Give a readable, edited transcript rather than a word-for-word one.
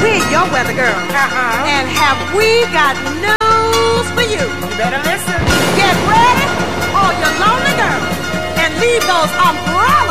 We're your weather girl. And have we got no